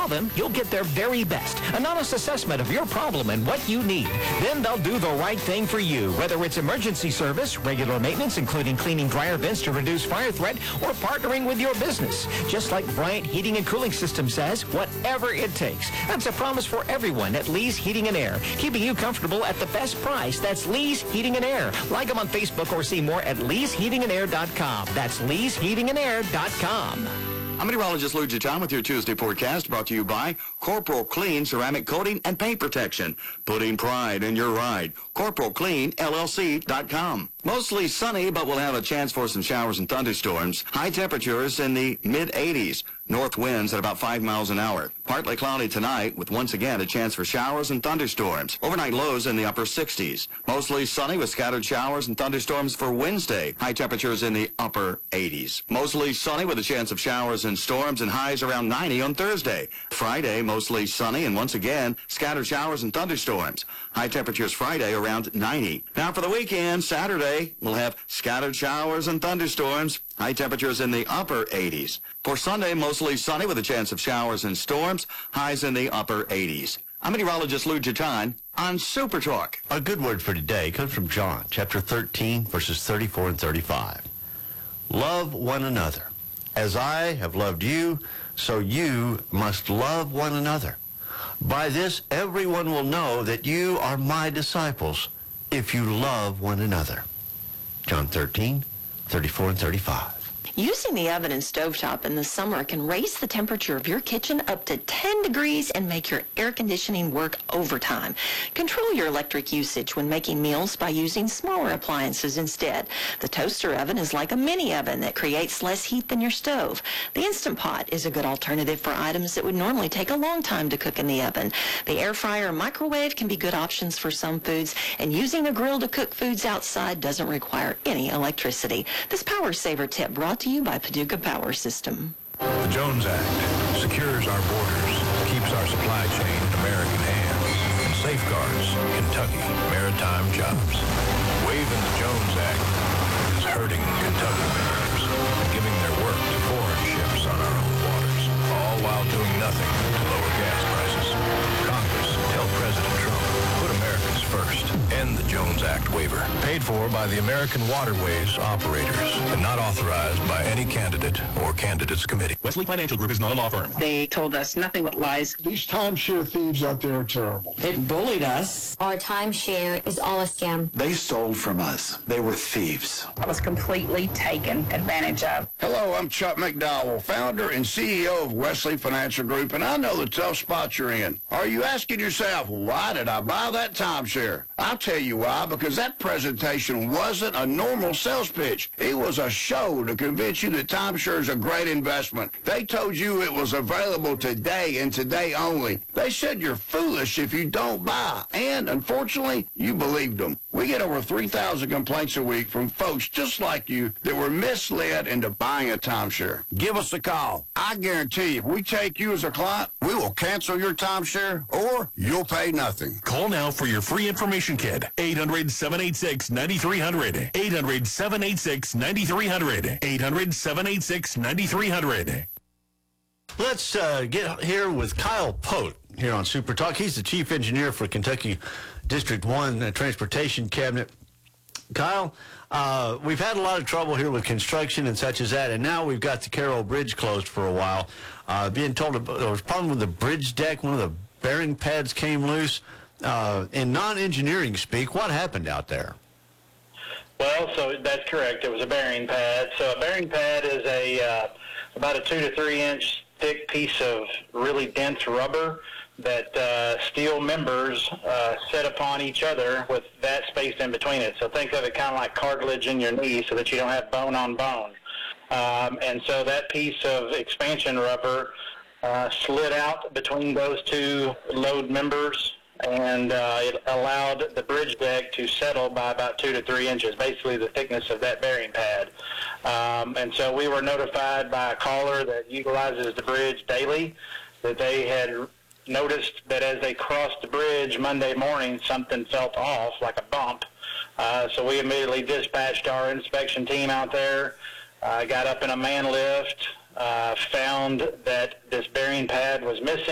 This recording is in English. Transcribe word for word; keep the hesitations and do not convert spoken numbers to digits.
call them, you'll get their very best. An honest assessment of your problem and what you need. Then they'll do the right thing for you, whether it's emergency service, regular maintenance, including cleaning dryer vents to reduce fire threat, or partnering with your business. Just like Bryant Heating and Cooling System says, whatever it takes. That's a promise for everyone at Lee's Heating and Air, keeping you comfortable at the best price. That's Lee's Heating and Air. Like them on Facebook or see more at lees heating and air dot com. That's lees heating and air dot com. I'm meteorologist Lou Giton with your Tuesday forecast, brought to you by Corporal Clean Ceramic Coating and Paint Protection. Putting pride in your ride. Corporal Clean L L C dot com. Mostly sunny, but we'll have a chance for some showers and thunderstorms. High temperatures in the mid eighties. North winds at about five miles an hour. Partly cloudy tonight, with once again a chance for showers and thunderstorms. Overnight lows in the upper sixties. Mostly sunny with scattered showers and thunderstorms for Wednesday. High temperatures in the upper eighties. Mostly sunny with a chance of showers and storms, and highs around ninety on Thursday. Friday, mostly sunny and once again scattered showers and thunderstorms. High temperatures Friday around ninety. Now for the weekend, Saturday, we'll have scattered showers and thunderstorms. High temperatures in the upper eighties. For Sunday, mostly sunny with a chance of showers and storms. Highs in the upper eighties. I'm meteorologist Lou Giton on Super Talk. Our good word for today comes from John, chapter thirteen, verses thirty-four and thirty-five. Love one another. As I have loved you, so you must love one another. By this, everyone will know that you are my disciples, if you love one another. John thirteen, thirty-four and thirty-five. Using the oven and stovetop in the summer can raise the temperature of your kitchen up to ten degrees and make your air conditioning work overtime. Control your electric usage when making meals by using smaller appliances instead. The toaster oven is like a mini oven that creates less heat than your stove. The Instant Pot is a good alternative for items that would normally take a long time to cook in the oven. The air fryer and microwave can be good options for some foods, and using a grill to cook foods outside doesn't require any electricity. This Power Saver tip brought to you by Paducah Power System. The Jones Act secures our borders, keeps our supply chain in American hands, and safeguards Kentucky maritime jobs. Waiving the Jones Act is hurting Kentucky mariners and giving their work to foreign ships on our own waters, all while doing nothing to lower gas prices. Congress, tell President Trump, put Americans first. End the Jones Act waiver. Paid for by the American Waterways operators and not authorized by any candidate or candidates committee. Wesley Financial Group is not a law firm. They told us nothing but lies. These timeshare thieves out there are terrible. They bullied us. Our timeshare is all a scam. They stole from us. They were thieves. I was completely taken advantage of. Hello, I'm Chuck McDowell, founder and C E O of Wesley Financial Group, and I know the tough spot you're in. Are you asking yourself, why did I buy that timeshare? I'll tell you why, because that presentation wasn't a normal sales pitch. It was a show to convince you that timeshare is a great investment. They told you it was available today and today only. They said you're foolish if you don't buy, and unfortunately, you believed them. We get over three thousand complaints a week from folks just like you that were misled into buying a timeshare. Give us a call. I guarantee if we take you as a client, we will cancel your timeshare or you'll pay nothing. Call now for your free information kit. eight hundred, seven eight six, nine three hundred. eight hundred, seven eight six, nine three hundred. eight hundred, seven eight six, nine three hundred. Let's uh, get here with Kyle Pote here on Super Talk. He's the chief engineer for Kentucky District one uh, Transportation Cabinet. Kyle, uh, we've had a lot of trouble here with construction and such as that, and now we've got the Carroll Bridge closed for a while. Uh, being told about, there was a problem with the bridge deck. One of the bearing pads came loose. Uh, in non-engineering speak, what happened out there? Well, so that's correct. It was a bearing pad. So a bearing pad is a uh, about a two to three inch thick piece of really dense rubber that uh, steel members uh, set upon each other with that spaced in between it. So think of it kind of like cartilage in your knee so that you don't have bone on bone. Um, and so that piece of expansion rubber uh, slid out between those two load members, and uh, it allowed the bridge deck to settle by about two to three inches, basically the thickness of that bearing pad. Um, and so we were notified by a caller that utilizes the bridge daily that they had noticed that as they crossed the bridge Monday morning, something felt off, like a bump. Uh, so we immediately dispatched our inspection team out there, uh, got up in a man lift, uh, found that this bearing pad was missing.